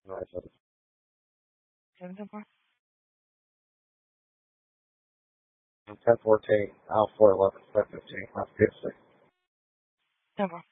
Right. 1014, Al 411, 515, left 56. 10-4.